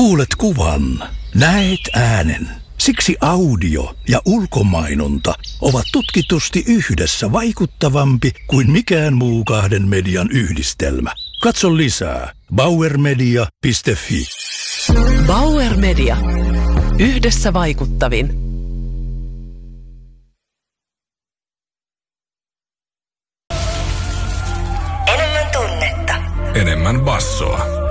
Kuulet kuvan, näet äänen. Siksi audio ja ulkomainonta ovat tutkitusti yhdessä vaikuttavampi kuin mikään muu kahden median yhdistelmä. Katso lisää bauermedia.fi. Bauer Media. Yhdessä vaikuttavin. Enemmän tunnetta. Enemmän bassoa.